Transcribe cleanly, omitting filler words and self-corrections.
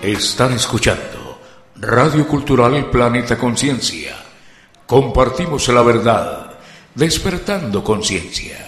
Están escuchando Radio Cultural Planeta Conciencia. Compartimos la verdad, despertando conciencia.